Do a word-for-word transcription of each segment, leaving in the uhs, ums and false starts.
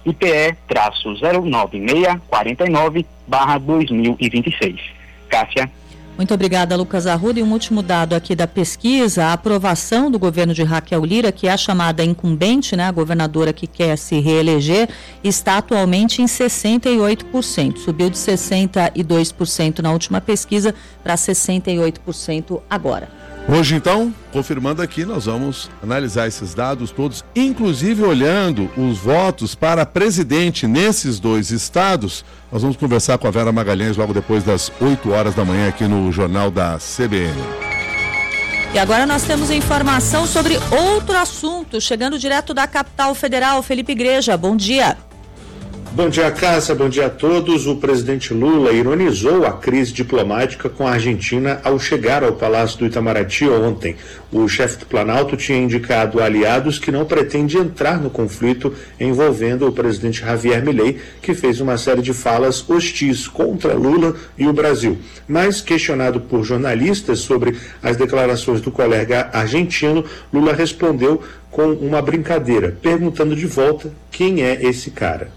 I P E zero nove seis quatro nove barra dois mil e vinte e seis. Cássia. Muito obrigada, Lucas Arruda. E um último dado aqui da pesquisa: a aprovação do governo de Raquel Lira, que é a chamada incumbente, né, a governadora que quer se reeleger, está atualmente em sessenta e oito por cento. Subiu de sessenta e dois por cento na última pesquisa para sessenta e oito por cento agora. Hoje, então, confirmando aqui, nós vamos analisar esses dados todos, inclusive olhando os votos para presidente nesses dois estados. Nós vamos conversar com a Vera Magalhães logo depois das oito horas da manhã aqui no Jornal da C B N. E agora nós temos informação sobre outro assunto, chegando direto da capital federal. Felipe Igreja, bom dia. Bom dia, Cássia, bom dia a todos. O presidente Lula ironizou a crise diplomática com a Argentina ao chegar ao Palácio do Itamaraty ontem. O chefe do Planalto tinha indicado a aliados que não pretende entrar no conflito envolvendo o presidente Javier Milei, que fez uma série de falas hostis contra Lula e o Brasil. Mas, questionado por jornalistas sobre as declarações do colega argentino, Lula respondeu com uma brincadeira, perguntando de volta quem é esse cara.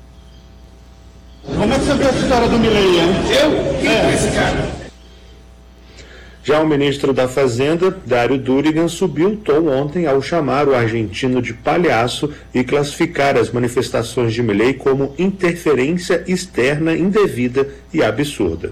Como é que você vê a história do Milei, hein? Eu? Quem é esse cara? Já o ministro da Fazenda, Dário Durigan, subiu o tom ontem ao chamar o argentino de palhaço e classificar as manifestações de Milei como interferência externa indevida e absurda.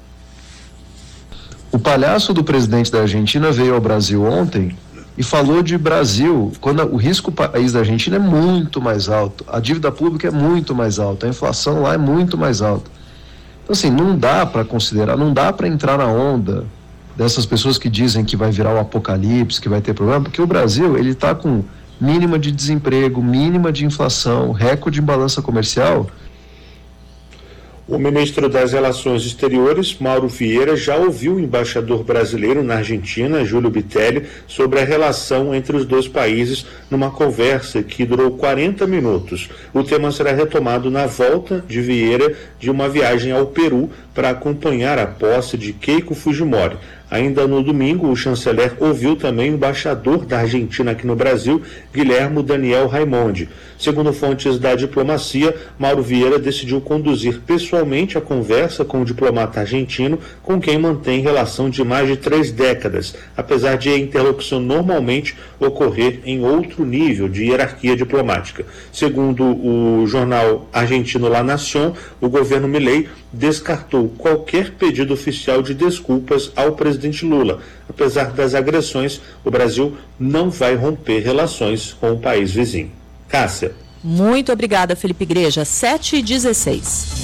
O palhaço do presidente da Argentina veio ao Brasil ontem e falou de Brasil, quando o risco país da Argentina é muito mais alto, a dívida pública é muito mais alta, a inflação lá é muito mais alta. Então, assim, não dá para considerar, não dá para entrar na onda dessas pessoas que dizem que vai virar o apocalipse, que vai ter problema, porque o Brasil, ele está com mínima de desemprego, mínima de inflação, recorde em balança comercial. O ministro das Relações Exteriores, Mauro Vieira, já ouviu o embaixador brasileiro na Argentina, Júlio Bitelli, sobre a relação entre os dois países numa conversa que durou quarenta minutos. O tema será retomado na volta de Vieira de uma viagem ao Peru para acompanhar a posse de Keiko Fujimori. Ainda no domingo, o chanceler ouviu também o embaixador da Argentina aqui no Brasil, Guilherme Daniel Raimondi. Segundo fontes da diplomacia, Mauro Vieira decidiu conduzir pessoalmente a conversa com o diplomata argentino, com quem mantém relação de mais de três décadas, apesar de a interlocução normalmente ocorrer em outro nível de hierarquia diplomática. Segundo o jornal argentino La Nación, o governo Milei descartou qualquer pedido oficial de desculpas ao presidente Lula. Apesar das agressões, o Brasil não vai romper relações com o país vizinho. Cássia. Muito obrigada, Felipe Igreja. sete e dezesseis.